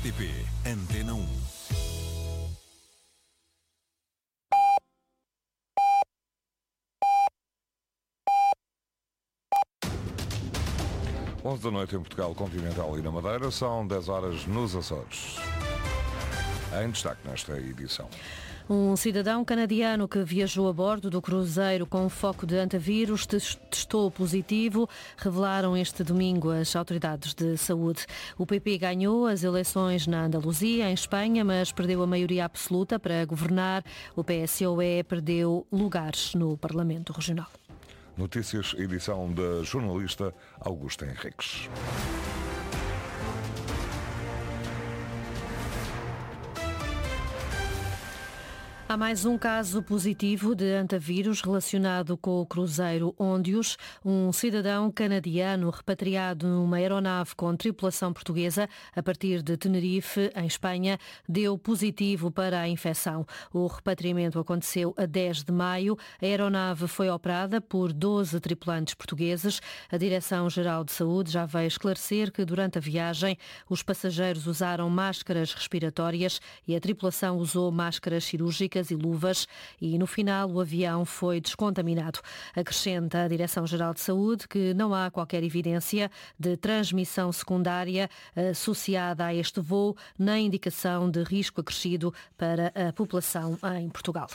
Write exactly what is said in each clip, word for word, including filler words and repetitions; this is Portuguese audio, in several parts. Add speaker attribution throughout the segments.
Speaker 1: R T P Antena um.
Speaker 2: onze da noite em Portugal Continental e na Madeira, são dez horas nos Açores. Em destaque nesta edição.
Speaker 3: Um cidadão canadiano que viajou a bordo do cruzeiro com foco de antavírus testou positivo, revelaram este domingo as autoridades de saúde. O P P ganhou as eleições na Andaluzia, em Espanha, mas perdeu a maioria absoluta para governar. O P S O E perdeu lugares no Parlamento Regional.
Speaker 2: Notícias, edição da jornalista Augusta Henriques.
Speaker 3: Há mais um caso positivo de antavírus relacionado com o cruzeiro Ondius. Um cidadão canadiano repatriado numa aeronave com tripulação portuguesa a partir de Tenerife, em Espanha, deu positivo para a infecção. O repatriamento aconteceu a dez de maio. A aeronave foi operada por doze tripulantes portugueses. A Direção-Geral de Saúde já veio esclarecer que durante a viagem os passageiros usaram máscaras respiratórias e a tripulação usou máscaras cirúrgicas e luvas e no final o avião foi descontaminado. Acrescenta a Direção-Geral de Saúde que não há qualquer evidência de transmissão secundária associada a este voo, nem indicação de risco acrescido para a população em Portugal.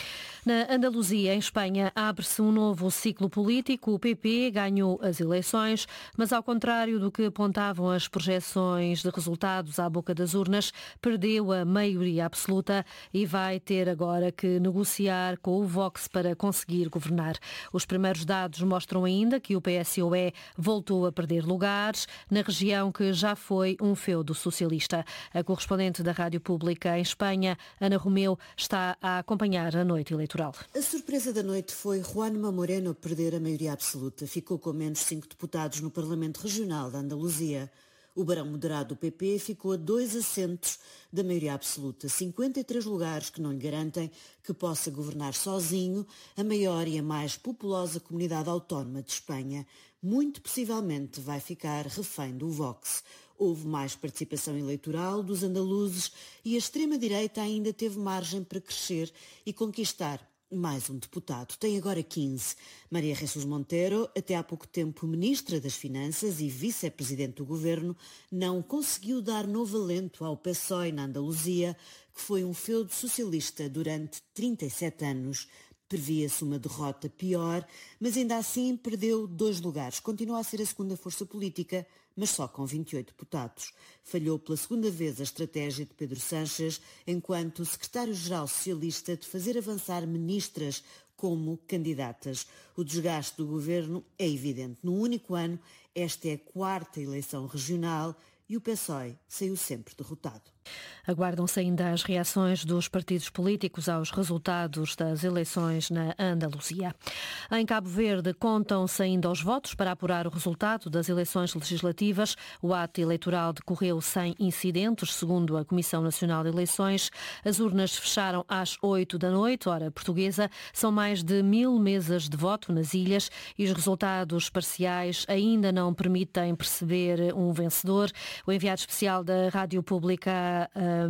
Speaker 3: Na Andaluzia, em Espanha, abre-se um novo ciclo político. O P P ganhou as eleições, mas ao contrário do que apontavam as projeções de resultados à boca das urnas, perdeu a maioria absoluta e vai ter agora que negociar com o Vox para conseguir governar. Os primeiros dados mostram ainda que o P S O E voltou a perder lugares na região que já foi um feudo socialista. A correspondente da Rádio Pública em Espanha, Ana Romeu, está a acompanhar a noite eleitoral.
Speaker 4: A surpresa da noite foi Juanma Moreno perder a maioria absoluta. Ficou com menos cinco deputados no Parlamento Regional da Andaluzia. O barão moderado do P P ficou a dois assentos da maioria absoluta, cinquenta e três lugares que não lhe garantem que possa governar sozinho a maior e a mais populosa comunidade autónoma de Espanha. Muito possivelmente vai ficar refém do Vox. Houve mais participação eleitoral dos andaluzes e a extrema-direita ainda teve margem para crescer e conquistar mais um deputado. Tem agora quinze. Maria Jesus Montero, até há pouco tempo ministra das Finanças e vice-presidente do governo, não conseguiu dar novo alento ao P S O E na Andaluzia, que foi um feudo socialista durante trinta e sete anos. Previa-se uma derrota pior, mas ainda assim perdeu dois lugares. Continua a ser a segunda força política, mas só com vinte e oito deputados. Falhou pela segunda vez a estratégia de Pedro Sánchez, enquanto secretário-geral socialista, de fazer avançar ministras como candidatas. O desgaste do governo é evidente. Num único ano, esta é a quarta eleição regional e o P S O E saiu sempre derrotado.
Speaker 3: Aguardam-se ainda as reações dos partidos políticos aos resultados das eleições na Andaluzia. Em Cabo Verde, contam-se ainda os votos para apurar o resultado das eleições legislativas. O ato eleitoral decorreu sem incidentes, segundo a Comissão Nacional de Eleições. As urnas fecharam às oito da noite, hora portuguesa. São mais de mil mesas de voto nas ilhas e os resultados parciais ainda não permitem perceber um vencedor. O enviado especial da Rádio Pública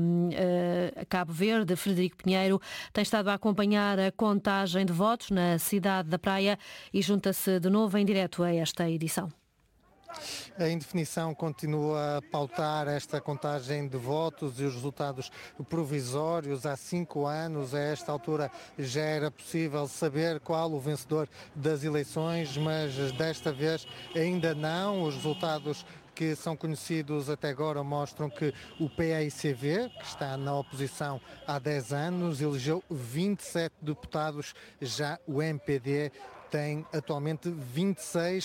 Speaker 3: a Cabo Verde, Frederico Pinheiro, tem estado a acompanhar a contagem de votos na cidade da Praia e junta-se de novo em direto a esta edição.
Speaker 5: A indefinição continua a pautar esta contagem de votos e os resultados provisórios. Há cinco anos, a esta altura, já era possível saber qual o vencedor das eleições, mas desta vez ainda não. Os resultados que são conhecidos até agora mostram que o P A I C V, que está na oposição há dez anos, elegeu vinte e sete deputados, já o M P D tem atualmente vinte e seis,